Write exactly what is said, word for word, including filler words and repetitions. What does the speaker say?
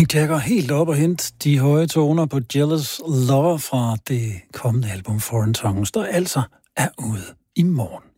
Mick Jagger helt op og hente de høje toner på Jealous Lover fra det kommende album Foreign Tongues, der altså er ude i morgen.